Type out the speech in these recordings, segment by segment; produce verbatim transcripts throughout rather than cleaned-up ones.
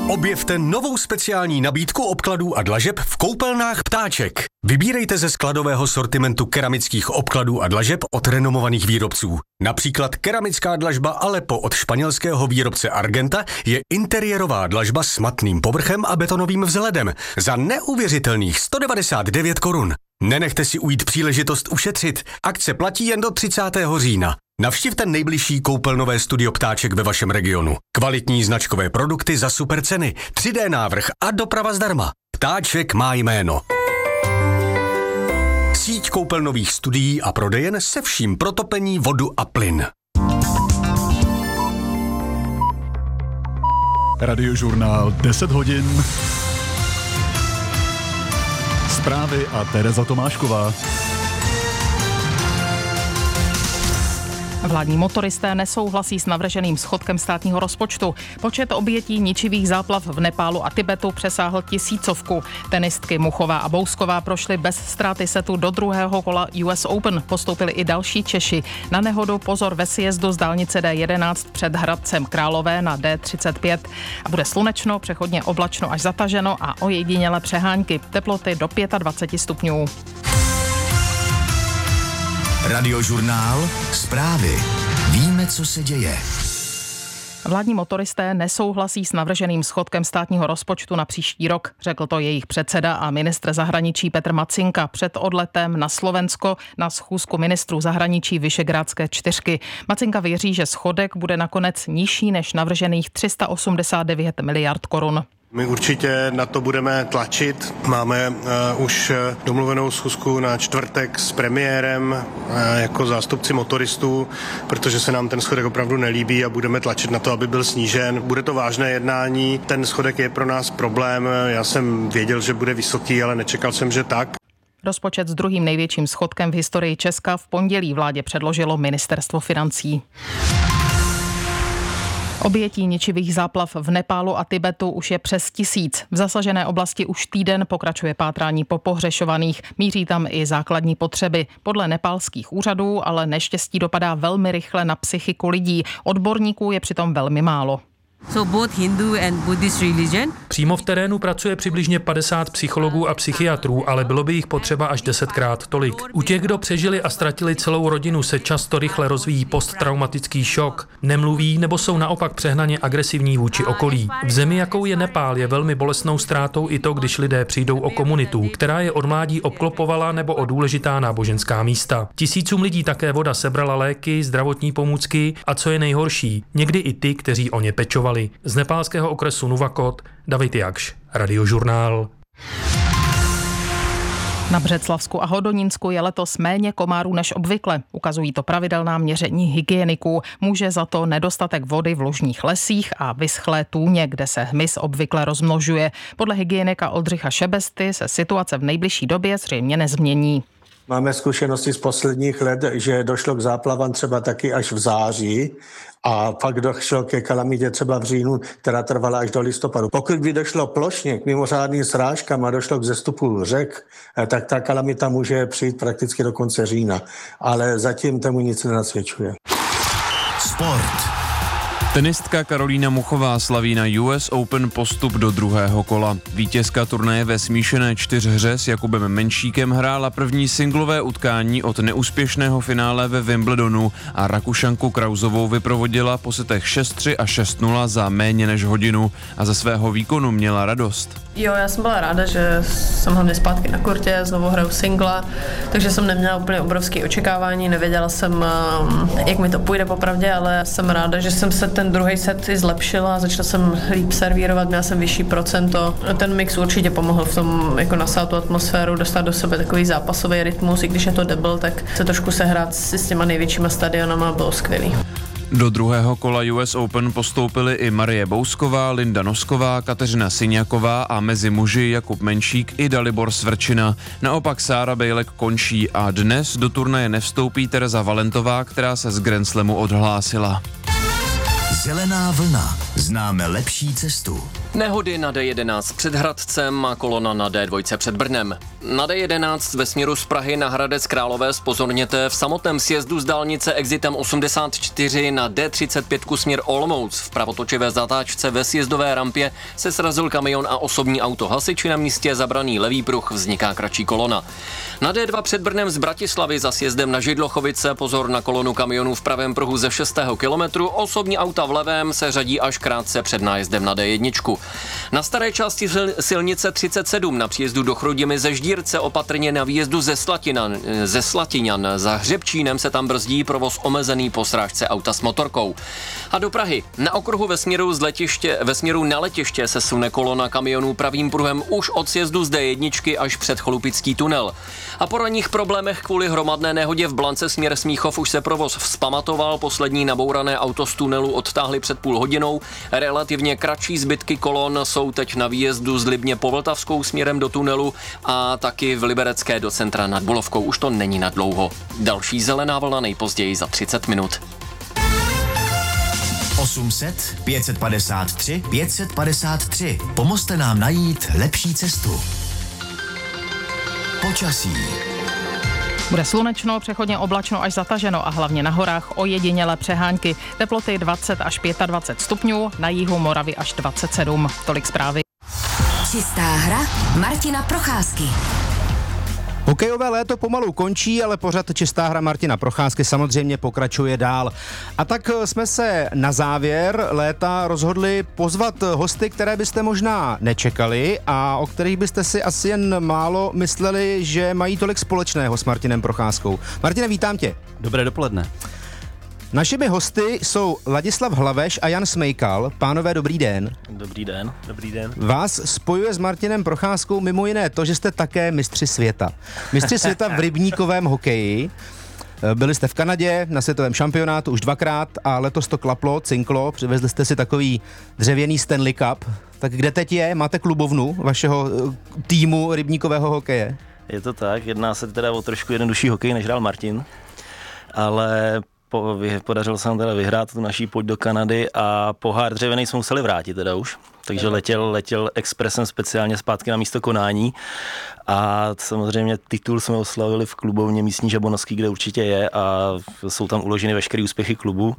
Objevte novou speciální nabídku obkladů a dlažeb v koupelnách Ptáček. Vybírejte ze skladového sortimentu keramických obkladů a dlažeb od renomovaných výrobců. Například keramická dlažba Aleppo od španělského výrobce Argenta je interiérová dlažba s matným povrchem a betonovým vzhledem za neuvěřitelných sto devadesát devět korun. Nenechte si ujít příležitost ušetřit. Akce platí jen do třicátého října. Navštivte nejbližší koupelnové studio Ptáček ve vašem regionu. Kvalitní značkové produkty za super ceny, tři dé návrh a doprava zdarma. Ptáček má jméno. Síť koupelnových studií a prodejen se vším pro topení, vodu a plyn. Radiožurnál deset hodin. Zprávy a Tereza Tomášková. Vládní motoristé nesouhlasí s navrženým schodkem státního rozpočtu. Počet obětí ničivých záplav v Nepálu a Tibetu přesáhl tisícovku. Tenistky Muchová a Bousková prošly bez ztráty setu do druhého kola U S Open. Postoupili i další Češi. Na nehodu pozor ve sjezdu z dálnice D jedenáct před Hradcem Králové na D třicet pět. A bude slunečno, přechodně oblačno až zataženo a ojedinělé přehánky. Teploty do dvacet pět stupňů. Radiožurnál, zprávy. Víme, co se děje. Vládní motoristé nesouhlasí s navrženým schodkem státního rozpočtu na příští rok, řekl to jejich předseda a ministr zahraničí Petr Macinka před odletem na Slovensko na schůzku ministrů zahraničí Visegrádské čtyřky. Macinka věří, že schodek bude nakonec nižší než navržených tři sta osmdesát devět miliard korun. My určitě na to budeme tlačit. Máme uh, už domluvenou schůzku na čtvrtek s premiérem uh, jako zástupci motoristů, protože se nám ten schodek opravdu nelíbí a budeme tlačit na to, aby byl snížen. Bude to vážné jednání, ten schodek je pro nás problém. Já jsem věděl, že bude vysoký, ale nečekal jsem, že tak. Rozpočet s druhým největším schodkem v historii Česka v pondělí vládě předložilo ministerstvo financí. Obětí ničivých záplav v Nepálu a Tibetu už je přes tisíc. V zasažené oblasti už týden pokračuje pátrání po pohřešovaných. Míří tam i základní potřeby. Podle nepálských úřadů ale neštěstí dopadá velmi rychle na psychiku lidí. Odborníků je přitom velmi málo. So both Hindu and Buddhist religion? Přímo v terénu pracuje přibližně padesát psychologů a psychiatrů, ale bylo by jich potřeba až desetkrát tolik. U těch, kdo přežili a ztratili celou rodinu, se často rychle rozvíjí posttraumatický šok. Nemluví nebo jsou naopak přehnaně agresivní vůči okolí. V zemi, jakou je Nepál, je velmi bolestnou ztrátou i to, když lidé přijdou o komunitu, která je od mládí obklopovala nebo o důležitá náboženská místa. Tisícům lidí také voda sebrala léky, zdravotní pomůcky a co je nejhorší, někdy i ty, kteří o ně pečovali. Z nepálského okresu Nuvakot, David Jakš, Radiožurnál. Na Břeclavsku a Hodonínsku je letos méně komárů než obvykle. Ukazují to pravidelná měření hygieniků. Může za to nedostatek vody v lužních lesích a vyschlé tůně, kde se hmyz obvykle rozmnožuje. Podle hygienika Oldřicha Šebesty se situace v nejbližší době zřejmě nezmění. Máme zkušenosti z posledních let, že došlo k záplavám třeba taky až v září a pak došlo ke kalamitě třeba v říjnu, která trvala až do listopadu. Pokud by došlo plošně k mimořádným srážkám a došlo k zestupu řek, tak ta kalamita může přijít prakticky do konce října, ale zatím tomu nic nenasvědčuje. Sport. Tenistka Karolína Muchová slaví na U S Open postup do druhého kola. Vítězka turnaje ve smíšené čtyřhře s Jakubem Menšíkem hrála první singlové utkání od neúspěšného finále ve Wimbledonu a Rakušanku Krausovou vyprovodila po setech šest tři a šest nula za méně než hodinu a ze svého výkonu měla radost. Jo, já jsem byla ráda, že jsem hlavně zpátky na kurtě, znovu hraju singla, takže jsem neměla úplně obrovské očekávání, nevěděla jsem, jak mi to půjde popravdě, ale jsem ráda, že jsem se ten druhý set i zlepšila, začala jsem líp servírovat, měla jsem vyšší procento. Ten mix určitě pomohl v tom, jako nasát tu atmosféru, dostat do sebe takový zápasový rytmus, i když je to debl, tak se trošku sehrát si s těma největšíma stadionama bylo skvělý. Do druhého kola U S Open postoupily i Marie Bousková, Linda Nosková, Kateřina Syňaková a mezi muži Jakub Menšík i Dalibor Svrčina. Naopak Sára Bejlek končí a dnes do turnaje nevstoupí Tereza Valentová, která se z Grand Slamu odhlásila. Zelená vlna. známe lepší cestu. Nehody na D jedenáct před Hradcem a kolona na D dva před Brnem. Na D jedenáct ve směru z Prahy na Hradec Králové zpozorněte v samotném sjezdu z dálnice exitem osmdesát čtyři na D třicet pět směr Olomouc. V pravotočivé zatáčce ve sjezdové rampě se srazil kamion a osobní auto. Hasiči na místě zabraný levý pruh, vzniká kratší kolona. Na D dva před Brnem z Bratislavy za sjezdem na Židlochovice pozor na kolonu kamionů v pravém pruhu ze šestého kilometru. Osobní auta v levém se řadí až krátce před nájezdem na D jedna. Na staré části silnice třicet sedm na příjezdu do Chrudimi ze Ždírce opatrně na výjezdu ze Slatinan, ze Slatiňan za Hřebčínem se tam brzdí, provoz omezený po srážce auta s motorkou. A do Prahy na okruhu ve směru z letiště, ve směru na letiště se sune kolona kamionů pravým pruhem už od sjezdu z D jedna až před Cholupický tunel. A po ranních problémech kvůli hromadné nehodě v Blance směr Smíchov už se provoz vzpamatoval, poslední nabourané auto z tunelu odtáhli před půl hodinou. Relativně kratší zbytky kolon jsou teď na výjezdu z Libně po Vltavskou směrem do tunelu a taky v Liberecké do centra nad Bulovkou. Už to není na dlouho. Další zelená vlna nejpozději za třicet minut. osm set pět set padesát tři pět set padesát tři. Pomozte nám najít lepší cestu. Počasí. Bude slunečno, přechodně oblačno až zataženo a hlavně na horách ojedinělé přehánky. Teploty dvacet až dvacet pět stupňů, na jihu Moravy až dvacet sedm. Tolik zprávy. Čistá hra Martina Procházky. Hokejové léto pomalu končí, ale pořad Čistá hra Martina Procházky samozřejmě pokračuje dál. A tak jsme se na závěr léta rozhodli pozvat hosty, které byste možná nečekali a o kterých byste si asi jen málo mysleli, že mají tolik společného s Martinem Procházkou. Martine, vítám tě. Dobré dopoledne. Našimi hosty jsou Ladislav Hlaveš a Jan Smejkal. Pánové, dobrý den. Dobrý den. Dobrý den. Vás spojuje s Martinem Procházkou mimo jiné to, že jste také mistři světa. Mistři světa v rybníkovém hokeji. Byli jste v Kanadě na světovém šampionátu už dvakrát a letos to klaplo, cinklo, přivezli jste si takový dřevěný Stanley Cup. Tak kde teď je? Máte klubovnu vašeho týmu rybníkového hokeje? Je to tak, jedná se teda o trošku jednodušší hokej, než hrál Martin, ale po, podařilo se nám teda vyhrát tu naší pojď do Kanady a pohár dřevěný jsme museli vrátit teda už, takže letěl, letěl expresem speciálně zpátky na místo konání a samozřejmě titul jsme oslavili v klubovně místní Žabonovský, kde určitě je a jsou tam uloženy veškeré úspěchy klubu.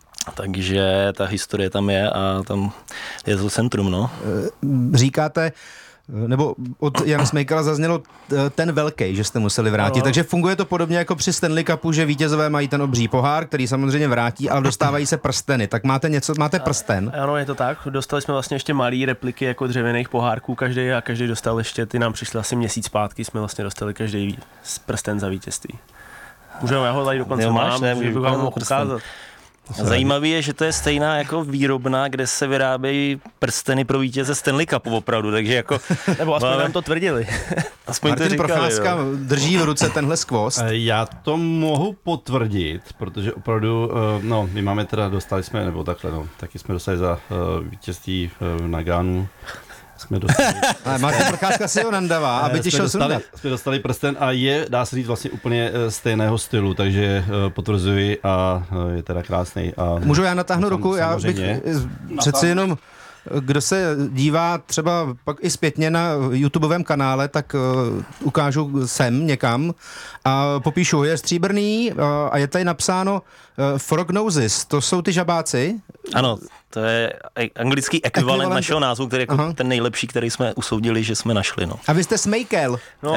Takže ta historie tam je a tam je to centrum, no. Říkáte, nebo od Jana Smejkala zaznělo ten velký, že jste museli vrátit. No. Takže funguje to podobně jako při Stanley Cupu, že vítězové mají ten obří pohár, který samozřejmě vrátí, ale dostávají se prsteny. Tak máte něco, máte prsten? Ano, je to tak. Dostali jsme vlastně ještě malý repliky jako dřevěných pohárků každý a každý dostal ještě, ty nám přišly asi měsíc zpátky, jsme vlastně dostali každý prsten za vítězství. Můžeme, já ho tady dokonce mám, že bych vám mohl ukázat. Zajímavé je, že to je stejná jako výrobna, kde se vyrábějí prsteny pro vítěze Stanley Cupu opravdu, takže jako... Nebo aspoň nám to tvrdili. Aspoň Martin to říkali, Procházka jo. drží v ruce tenhle skvost. Já to mohu potvrdit, protože opravdu, no, my máme teda, dostali jsme, nebo takhle, no, taky jsme dostali za uh, vítězství uh, na Gánu. Jsme dostali. Ale Martin Procházka si ho nandává, aby ti šel sundat. Jsme dostali prsten a je, dá se říct, vlastně úplně stejného stylu, takže potvrzuji a je teda krásný. A můžu já natáhnu ruku? Já bych přeci jenom, kdo se dívá třeba pak i zpětně na YouTubeovém kanále, tak uh, ukážu sem někam a popíšu, je stříbrný uh, a je tady napsáno uh, Frog Noses, to jsou ty žabáci? Ano, to je anglický ekvivalent, ekvivalent našeho názvu, který je jako ten nejlepší, který jsme usoudili, že jsme našli. No. A vy jste Smejkel. No,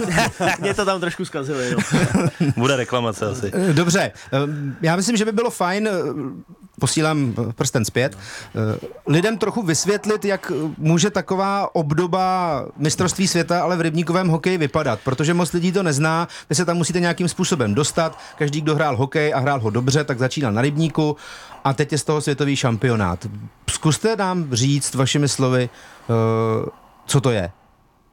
mě to tam trošku zkazili. No. Bude reklamace asi. Dobře, já myslím, že by bylo fajn, posílám prsten zpět, lidem trochu vysvětlit, jak může taková obdoba mistrovství světa, ale v rybníkovém hokeji vypadat, protože moc lidí to nezná, vy se tam musíte nějakým způsobem dostat, každý, kdo hrál hokej a hrál ho dobře, tak začínal na rybníku a teď je z toho světový šampionát. Zkuste nám říct vašimi slovy, uh, co to je.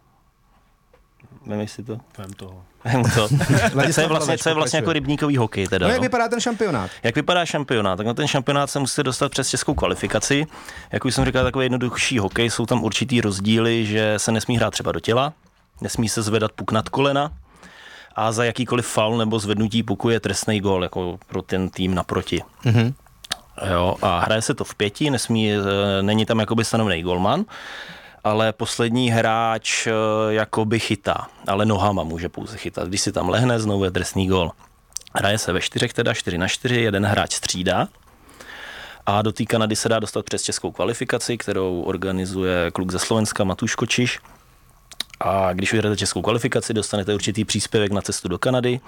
Vem si to. Vem toho. Vem to. co je vlastně, co je vlastně jako rybníkový hokej teda? No jak no? vypadá ten šampionát? Jak vypadá šampionát? Tak na ten šampionát se musíte dostat přes českou kvalifikaci. Jak už jsem říkal, takový jednodušší hokej, jsou tam určitý rozdíly, že se nesmí hrát třeba do těla, nesmí se zvedat puk nad kolena a za jakýkoliv faul nebo zvednutí puku je trestný gól jako pro ten tým naproti. Mm-hmm. Jo, a hraje se to v pěti, nesmí, není tam jakoby stanovený golman, ale poslední hráč jakoby chytá, ale nohama může pouze chytat. Když si tam lehne, znovu je trestný gól. Hraje se ve čtyřech, teda čtyři na čtyři, jeden hráč střídá. A do té Kanady se dá dostat přes českou kvalifikaci, kterou organizuje kluk ze Slovenska Matúš Kočiš. A když vyhráte českou kvalifikaci, dostanete určitý příspěvek na cestu do Kanady.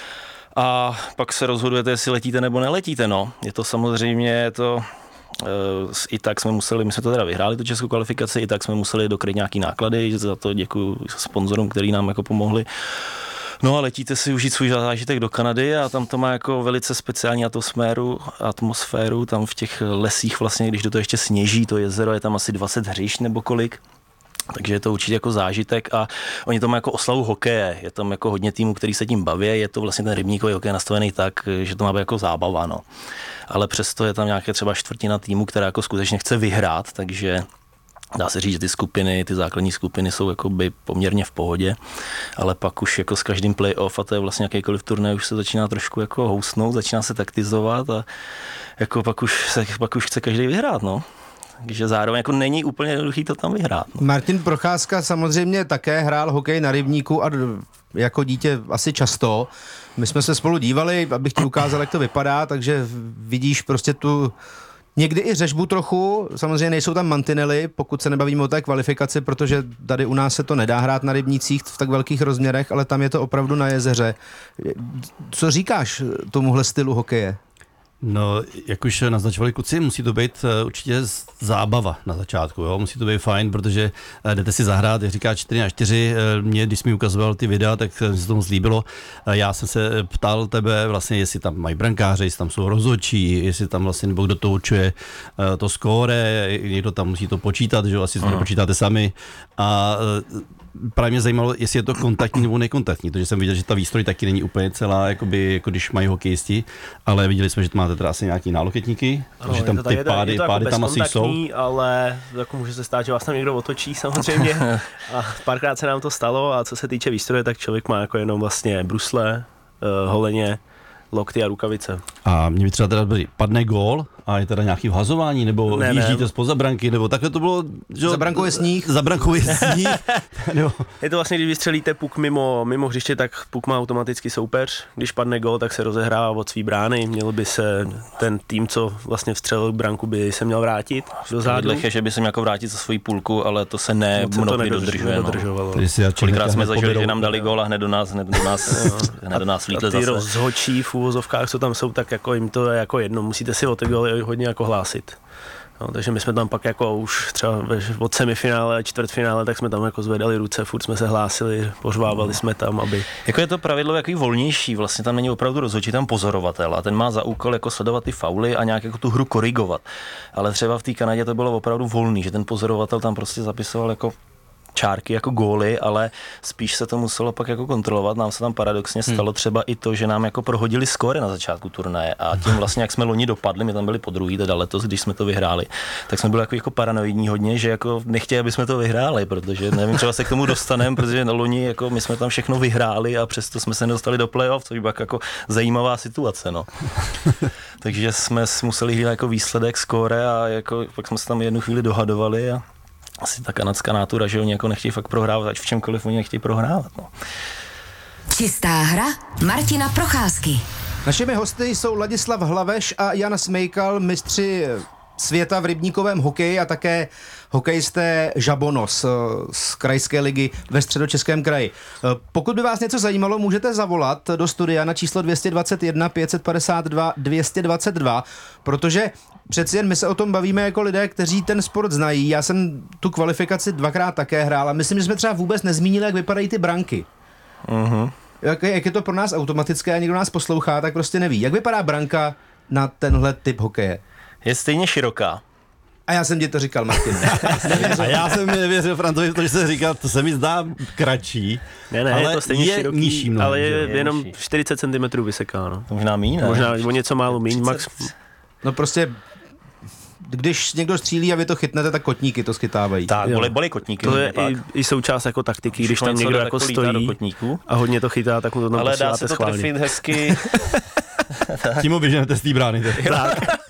A pak se rozhodujete, jestli letíte nebo neletíte. No, je to samozřejmě to... I tak jsme museli, my jsme to teda vyhráli, tu českou kvalifikaci, i tak jsme museli dokryt nějaký náklady, za to děkuji sponzorům, který nám jako pomohli. No a letíte si užít svůj zážitek do Kanady a tam to má jako velice speciální atmosféru, atmosféru tam v těch lesích vlastně, když do toho ještě sněží, to jezero, je tam asi dvacet hřišť nebo kolik. Takže je to určitě jako zážitek a oni to mají jako oslavu hokeje. Je tam jako hodně týmů, který se tím baví, je to vlastně ten rybníkový hokej nastavený tak, že to má být jako zábava, no. Ale přesto je tam nějaké třeba čtvrtina týmu, která jako skutečně chce vyhrát, takže dá se říct, že ty skupiny, ty základní skupiny jsou jakoby poměrně v pohodě, ale pak už jako s každým playoff a to je vlastně jakýkoliv turnaj už se začíná trošku jako housnout, začíná se taktizovat a jako pak už, se, pak už chce každý vyhrát, no. Takže zároveň jako není úplně jednoduchý to tam vyhrát. No. Martin Procházka samozřejmě také hrál hokej na rybníku a jako dítě asi často. My jsme se spolu dívali, abych ti ukázal, jak to vypadá, takže vidíš prostě tu někdy i řežbu trochu, samozřejmě nejsou tam mantinely, pokud se nebavíme o té kvalifikaci, protože tady u nás se to nedá hrát na rybnících v tak velkých rozměrech, ale tam je to opravdu na jezeře. Co říkáš tomuhle stylu hokeje? No, jak už naznačovali kluci, musí to být určitě zábava na začátku, jo? Musí to být fajn, protože jdete si zahrát, jak říká čtyři na čtyři, mě, když mi ukazoval ty videa, tak se to moc líbilo. Já jsem se ptal tebe vlastně, jestli tam mají brankáře, jestli tam jsou rozhodčí, jestli tam vlastně, nebo kdo to určuje to skóre, někdo tam musí to počítat, že jo, asi to nepočítáte sami. A právě mě zajímalo, jestli je to kontaktní nebo nekontaktní, protože jsem viděl, že ta výstroj taky není úplně celá, jakoby, jako když mají hokejisti, ale viděli jsme, že máte teda asi nějaký náloketníky, ano, že tam ty je to, pády, je to pády jako tam asi jsou. Ale jako může se stát, že vás tam někdo otočí samozřejmě a párkrát se nám to stalo a co se týče výstroje, tak člověk má jako jenom vlastně brusle, uh, holeně, lokty a rukavice. A mě by třeba teda byli, padne gól a je teda nějaký vhazování, nebo ne, jíždíte spoza branky, nebo takhle to bylo, že za brankou je sníh. Za brankou je sníh. nebo... Je to vlastně, když vystřelíte puk mimo, mimo hřiště, tak puk má automaticky soupeř. Když padne gól, tak se rozehrává od svý brány. Měl by se ten tým, co vlastně vstřelil branku, by se měl vrátit do zádu. Je, že by se měl jako vrátit za svoji půlku, ale to se ne no, mnohdy dodržuje. Nedodržovalo. No. Kolikrát jsme zažili, že nám dali gól a hned do nás, hned do nás, hned do nás vlítli zase. A ty rozhodčí v úvozovkách, co tam jsou, tak jako jim to je jako jedno. Musíte si o ty góly hodně jako hlásit. No, takže my jsme tam pak jako už třeba od semifinále, čtvrtfinále, tak jsme tam jako zvedali ruce, furt jsme se hlásili, pořvávali jsme tam, aby... Jako je to pravidlo jaký volnější, vlastně tam není opravdu rozhodčí, tam pozorovatel a ten má za úkol jako sledovat ty fauly a nějak jako tu hru korigovat. Ale třeba v té Kanadě to bylo opravdu volný, že ten pozorovatel tam prostě zapisoval jako čárky jako góly, ale spíš se to muselo pak jako kontrolovat. Nám se tam paradoxně stalo třeba i to, že nám jako prohodili skóre na začátku turnaje a tím vlastně, jak jsme loni dopadli, my tam byli po druhý, teda letos, když jsme to vyhráli, tak jsme byli jako, jako paranoidní hodně, že jako nechtěli, aby jsme to vyhráli, protože nevím, třeba se k tomu dostaneme, protože na loni jako my jsme tam všechno vyhráli a přesto jsme se nedostali do playoff, což byla jako zajímavá situace, no. Takže jsme museli hlídat jako výsledek skóre a jako pak jsme se tam jednu chvíli dohadovali a asi ta kanadská nátura, že oni jako nechtějí fakt prohrávat, ať v čemkoliv oni nechtějí prohrávat. No. Čistá hra Martina Procházky. Našimi hosty jsou Ladislav Hlaveš a Jan Smejkal, mistři světa v rybníkovém hokeji a také hokejisté Žabonos z krajské ligy ve Středočeském kraji. Pokud by vás něco zajímalo, můžete zavolat do studia na číslo dvě stě dvacet jedna pět set padesát dva dvě stě dvacet dva, protože přeci jen my se o tom bavíme jako lidé, kteří ten sport znají. Já jsem tu kvalifikaci dvakrát také hrál a myslím, že jsme třeba vůbec nezmínili, jak vypadají ty branky. Uh-huh. Jak, jak je to pro nás automatické a někdo nás poslouchá, tak prostě neví. Jak vypadá branka na tenhle typ hokeje? Je stejně široká. A já jsem ti to říkal, Martin. A já jsem nevěřil Frantovi, protože se říkal, to se mi zdá kratší. Ne, ne, ale je to stejně je široký, nižší mnohem, ale je, je jenom nižší. čtyřicet centimetrů vyseká, no. To možná míň, ne? Možná o něco málo míň, max. No prostě, když někdo střílí a vy to chytnete, tak kotníky to schytávají. Tak, byly, byly kotníky. To je i, i součást jako taktiky, když tam někdo jako stojí a hodně to chytá, tak mu to tam ale dá se to schválně. trefit hezky. Tím oběžnete z té brány. Tak.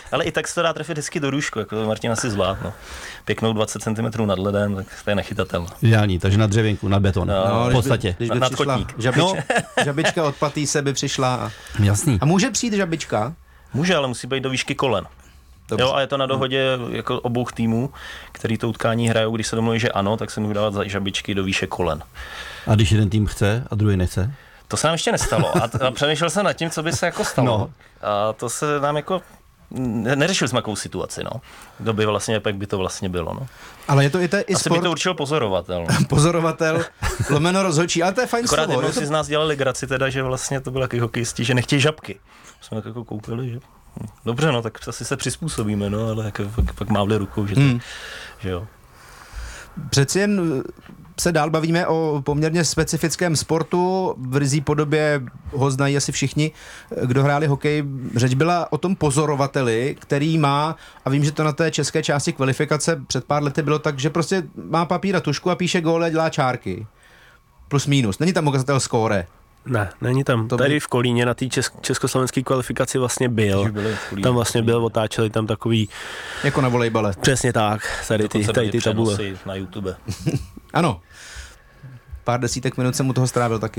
Ale i tak se to dá trefit hezky do růžku, jako to Martin asi zvlád, no. Pěknou dvacet centimetrů nad ledem, tak to je nechytatelné. Ideální, takže na dřevěnku, na beton, no, v podstatě. Když by, když by přišla žabič, no. žabička od patýse by přišla. A... Jasný. A může přijít žabička? Může, ale musí být do výšky kolen. Dobře. Jo, a je to na dohodě jako obou týmů, který to utkání hrajou, když se domluví, že ano, tak se můžou dávat za žabičky do výše kolen. A když jeden tým chce a druhý nechce? To se nám ještě nestalo a, t- a přemýšlel jsem nad tím, co by se jako stalo. No. A to se nám jako, neřešili jsme jakou situaci, no. Kdo by vlastně, jak by to vlastně bylo, no. Ale je to i, te, i Asi sport... by to určil pozorovatel. No. Pozorovatel, lomeno rozhodčí, ale to je fajn Akorát slovo. jednou si to... z nás dělali graci teda, že vlastně to byly taky hokejisti, že nechtějí žabky. Jsme tak jako koupili, že dobře, no, tak asi se přizpůsobíme, no, ale jako, pak, pak mávli rukou, že, to, hmm. že jo. Přeci jen se dál bavíme o poměrně specifickém sportu, v ryzí podobě ho znají asi všichni, kdo hráli hokej. Řeč byla o tom pozorovateli, který má, a vím, že to na té české části kvalifikace před pár lety bylo tak, že prostě má papír a tušku a píše góly a dělá čárky. Plus minus. Není tam ukazatel skóre. Ne, není tam. To tady v Kolíně na té česk- československé kvalifikaci vlastně byl. Tam vlastně byl, otáčeli tam takový... Jako na volejbale. Přesně tak, tady ty, tady ty tabule. Na YouTube. Ano. Pár desítek minut jsem mu toho strávil taky.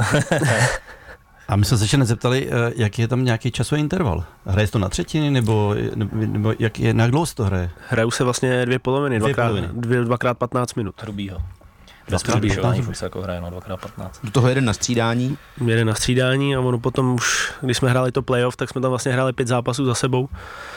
A my jsme se ještě nezeptali, jaký je tam nějaký časový interval. Hraje se to na třetiny, nebo, nebo jak je, na dlouho se to hraje? Hrajou se vlastně dvě poloviny, dvě dvakrát, poloviny. Dvě, dvakrát patnáct minut. Hrubýho. Bez přerušování furt se jako hraje, no, dvakrát patnáct. Do toho jeden na střídání? Jeden na střídání a ono potom už, když jsme hráli to playoff, tak jsme tam vlastně hráli pět zápasů za sebou.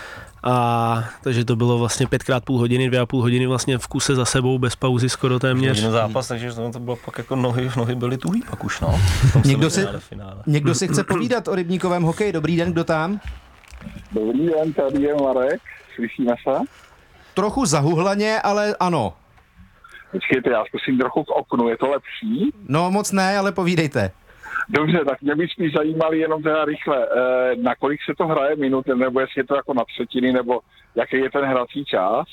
A takže to bylo vlastně pětkrát půl hodiny, dvě a půl hodiny vlastně v kuse za sebou, bez pauzy skoro téměř. Hodinu zápas, takže to bylo pak jako nohy, nohy byly tuhý pak už, no. Někdo si, někdo si chce povídat o rybníkovém hokeji. Dobrý den, kdo tam? Dobrý den, tady je Marek, slyšíme se? Trochu zahuhlaně, ale ano. Počkejte, já zkusím trochu k oknu, je to lepší? No moc ne, ale povídejte. Dobře, tak mě by spíš zajímali jenom teda rychle, eh, na kolik se to hraje minut, nebo jestli je to jako na třetiny, nebo jaký je ten hrací čas.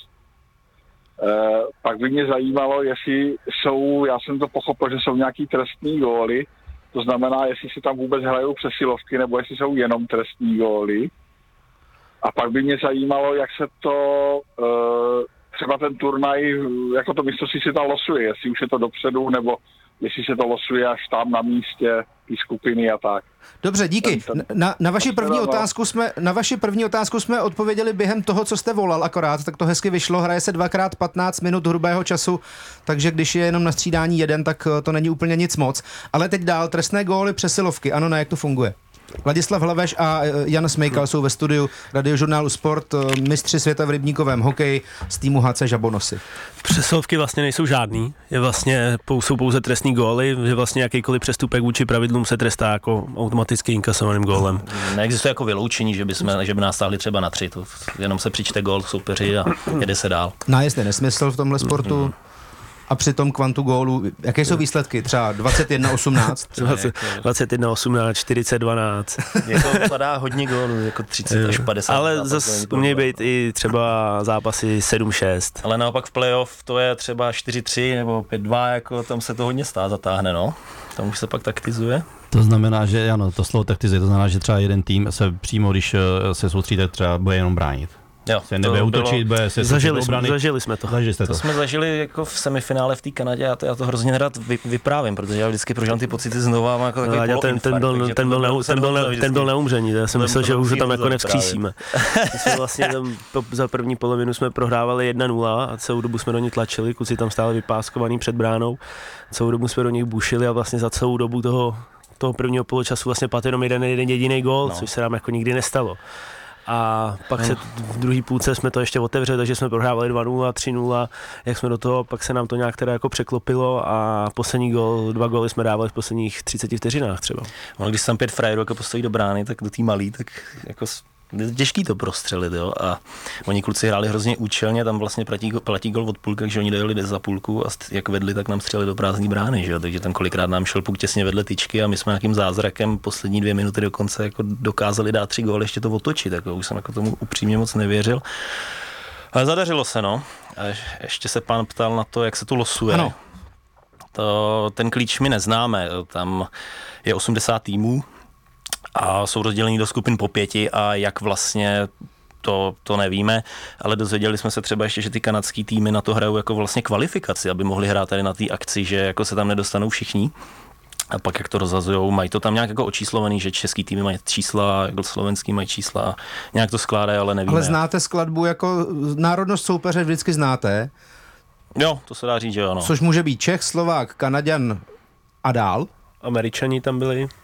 Eh, pak by mě zajímalo, jestli jsou, já jsem to pochopil, že jsou nějaký trestní góly, to znamená, jestli se tam vůbec hrajou přesilovky, nebo jestli jsou jenom trestní góly. A pak by mě zajímalo, jak se to... Eh, třeba ten turnaj, jako to mistrovství se tam losuje, jestli už je to dopředu, nebo jestli se to losuje až tam na místě, ty skupiny a tak. Dobře, díky. Ten, ten, na, na, vaši první otázku jsme, na vaši první otázku jsme odpověděli během toho, co jste volal akorát, tak to hezky vyšlo, hraje se dvakrát patnáct minut hrubého času, takže když je jenom na střídání jeden, tak to není úplně nic moc. Ale teď dál, trestné góly, přesilovky, ano, ne, jak to funguje? Ladislav Hlaveš a Jan Smejkal jsou ve studiu Radiožurnálu Sport, mistři světa v rybníkovém hokeji z týmu H C Žabonosy. Přesilovky vlastně nejsou žádný, je vlastně, jsou pouze trestní góly, že vlastně jakýkoliv přestupek vůči pravidlům se trestá jako automaticky inkasovaným gólem. Neexistuje jako vyloučení, že by, jsme, že by nás stáhli třeba na tři, to jenom se přičte gól soupeři a jede se dál. Nájezd je nesmysl v tomhle sportu. Mm-hmm. A při tom kvantu gólu, jaké jsou výsledky? Třeba dvacet jedna osmnáct? dvacet jedna osmnáct, čtyřicet dvanáct. Jako padá hodně gólů, jako třicet až padesát. Ale zase umějí být i třeba zápasy sedm šest. Ale naopak v playoff to je třeba čtyři tři nebo pět dva, jako tam se to hodně stá zatáhne, no. Tam už se pak taktizuje. To znamená, že ano, to slovo taktizuje, to znamená, že třeba jeden tým se přímo, když se soustří, tak třeba bude jenom bránit. Jo, se nebude útočit, bude se zažili, jsme, zažili jsme to. Zažili jste to. To jsme zažili jako v semifinále v té Kanadě a to, já to hrozně nerad vy, vyprávím, protože já vždycky prožívám ty pocity znova, mám jako takový no, ten, ten, byl, ten, byl neum, ten, byl ne, ten byl neumřený, já jsem myslel, že už tam jako nevzkřísíme. My jsme vlastně tam za první polovinu jsme prohrávali jedna nula a celou dobu jsme do nich tlačili, kluci tam stále vypáskovaný před bránou, celou dobu jsme do nich bušili a vlastně za celou dobu toho, toho prvního poločasu vlastně padl jenom jeden, jeden jediný gól, no. Což se nám jako nikdy nestalo. A pak se v druhé půlce jsme to ještě otevřeli, takže jsme prohrávali dva nula, tři nula, jak jsme do toho, pak se nám to nějak teda jako překlopilo a poslední gol, dva góly jsme dávali v posledních třiceti vteřinách třeba. No, když tam pět frajerů jako postojí do brány, tak do té malý, tak jako je těžký to prostřelit, jo, a oni kluci hráli hrozně účelně, tam vlastně platí, platí gol od půlky, takže oni dojeli za půlku a jak vedli, tak nám střelili do prázdné brány, že jo, takže tam kolikrát nám šel puk těsně vedle tyčky a my jsme nějakým zázrakem poslední dvě minuty dokonce jako dokázali dát tři góly, ještě to otočit, jako už jsem jako tomu upřímně moc nevěřil. Ale zadařilo se, no. A ještě se pán ptal na to, jak se tu losuje. Ano. To, ten klíč my neznáme, tam je osmdesát týmů, a jsou rozdělení do skupin po pěti a jak vlastně To, to nevíme, ale dozvěděli jsme se třeba ještě, že ty kanadský týmy na to hrajou jako vlastně kvalifikaci, aby mohli hrát tady na té akci, že jako se tam nedostanou všichni. A pak jak to rozhazujou, mají to tam nějak jako očíslovaný, že český týmy mají čísla, jako slovenský mají čísla, nějak to skládají, ale nevíme. Ale znáte skladbu jako národnost soupeře vždycky znáte? Jo, to se dá říct, že jo. No. Což může být Čech, Slovák, Kanaďan a dál? Američani tam byli.